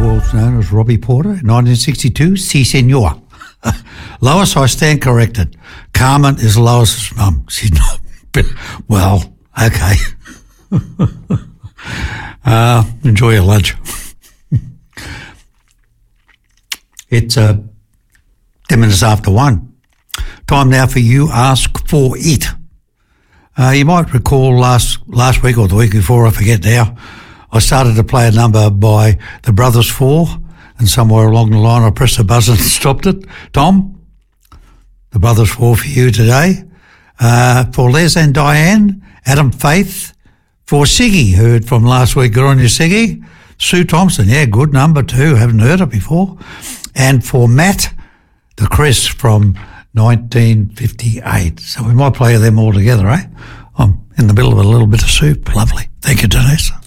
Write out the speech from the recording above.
world's known as Robbie Porter. 1962, Si Senor. Lois, I stand corrected. Carmen is Lois's mum. She's not, but, well, okay. Enjoy your lunch. It's 10 minutes after 1. Time now for You Ask For It. You might recall last week or the week before, I forget now, I started to play a number by the Brothers Four, and somewhere along the line I pressed the buzzer and stopped it. Tom, the Brothers Four for you today. For Les and Diane, Adam Faith. For Siggy, heard from last week, good on you, Siggy. Sue Thompson, yeah, good number too, haven't heard it before. And for Matt, the Chris from 1958. So we might play them all together, eh? I'm in the middle of a little bit of soup. Lovely. Thank you, Denise.